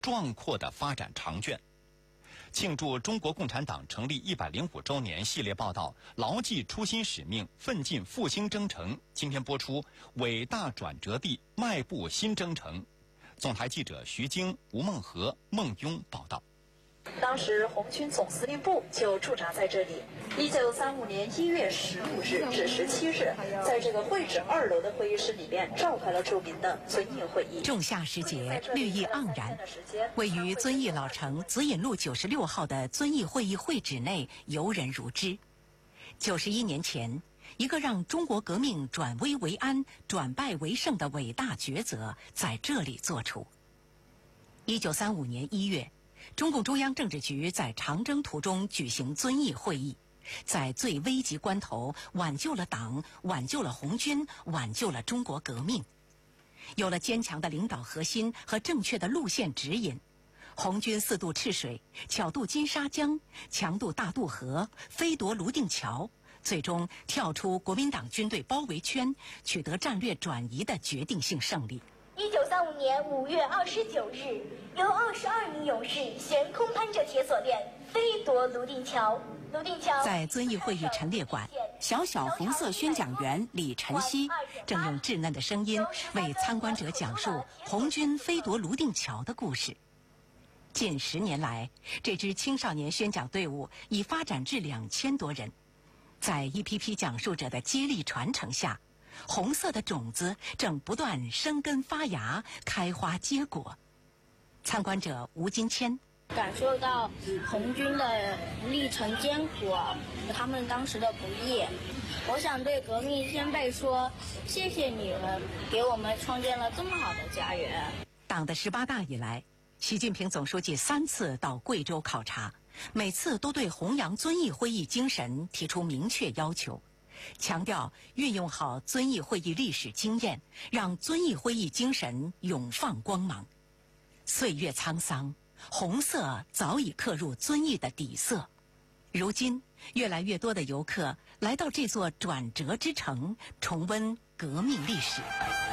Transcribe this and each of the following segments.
壮阔的发展长卷。庆祝中国共产党成立105周年系列报道《牢记初心使命，奋进复兴征程》今天播出《伟大转折地，迈步新征程》。总台记者徐晶、吴梦和、孟雍报道。 当时红军总司令部就驻扎在这里。1935年1月15日至17日，在这个会址2楼的会议室里边召开了著名的遵义会议。 仲夏时节，绿意盎然，位于遵义老城紫引路96号的遵义会议会址内游人如织。91年前，一个让中国革命转危为安、转败为胜的伟大抉择在这里做出。1935年1月，中共中央政治局在长征途中举行遵义会议，在最危急关头挽救了党，挽救了红军，挽救了中国革命。有了坚强的领导核心和正确的路线指引，红军4渡赤水，巧渡金沙江，强渡大渡河，飞夺泸定桥，最终跳出国民党军队包围圈，取得战略转移的决定性胜利。 1935年5月29日，由22名勇士悬空攀着铁索链，飞夺泸定桥。 在遵义会议陈列馆，小红色宣讲员李晨曦正用稚嫩的声音为参观者讲述红军飞夺泸定桥的故事。近10年来，这支青少年宣讲队伍已发展至2000多人。在一批批讲述者的接力传承下，红色的种子正不断生根发芽，开花结果。参观者吴金谦感受到红军的历程艰苦，他们当时的不易。我想对革命先辈说，谢谢你们给我们创建了这么好的家园。 党的18大以来，习近平总书记3次到贵州考察，每次都对弘扬遵义会议精神提出明确要求，强调运用好遵义会议历史经验，让遵义会议精神永放光芒。岁月沧桑，红色早已刻入遵义的底色。如今，越来越多的游客来到这座转折之城，重温革命历史。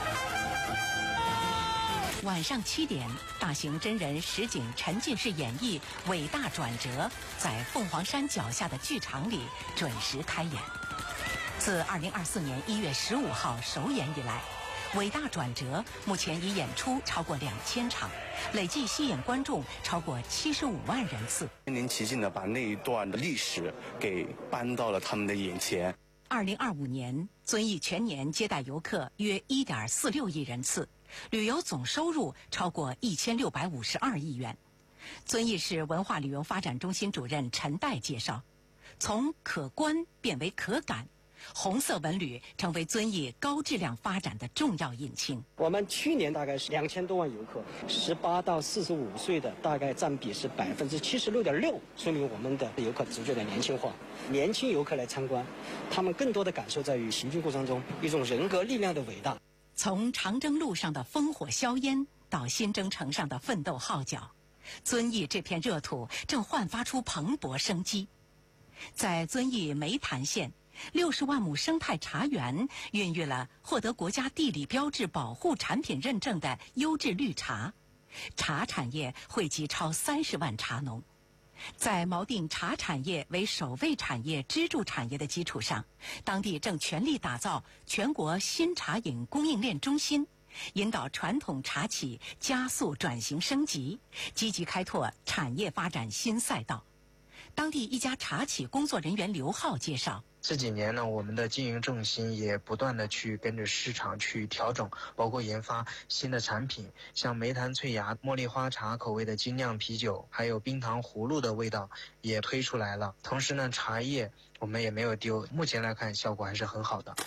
晚上7点，大型真人实景沉浸式演绎《伟大转折》在凤凰山脚下的剧场里准时开演。自2024年1月15号首演以来，《伟大转折》目前已演出超过2000场，累计吸引观众超过75万人次。 身临其境的把那一段的历史给搬到了他们的眼前。 2025年，遵义全年接待游客约1.46亿人次，旅游总收入超过1652亿元。遵义市文化旅游发展中心主任陈岱介绍，从可观变为可感，红色文旅成为遵义高质量发展的重要引擎。 我们去年大概是2000多万游客，18到45岁的大概占比是76.6%，说明我们的游客逐渐的年轻化。年轻游客来参观，他们更多的感受在于行军过程中一种人格力量的伟大。 从长征路上的烽火硝烟到新征程上的奋斗号角，遵义这片热土正焕发出蓬勃生机。在遵义梅潭县，60万亩生态茶园孕育了获得国家地理标志保护产品认证的优质绿茶，茶产业惠及超30万茶农。在锚定茶产业为首位产业支柱产业的基础上，当地正全力打造全国新茶饮供应链中心，引导传统茶企加速转型升级，积极开拓产业发展新赛道。当地一家茶企工作人员刘浩介绍， 这几年呢，我们的经营重心也不断的去跟着市场去调整，包括研发新的产品，像梅潭翠芽、茉莉花茶口味的精酿啤酒，还有冰糖葫芦的味道也推出来了。同时呢，茶叶我们也没有丢，目前来看效果还是很好的。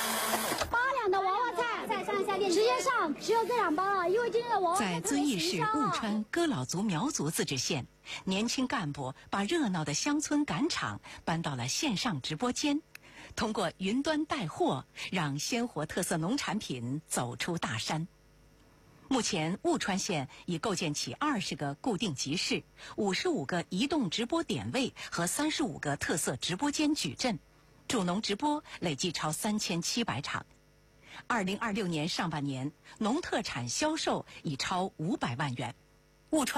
8两的娃娃菜，再上下链接，时间上只有这2包了，因为今天的娃娃菜在遵义市务川哥老族苗族自治县，年轻干部把热闹的乡村赶场搬到了线上直播间，通过云端带货，让鲜活特色农产品走出大山。目前，务川县已构建起20个固定集市、55个移动直播点位和35个特色直播间矩阵，助农直播累计超3700场。2026年上半年，农特产销售已超500万元。 误传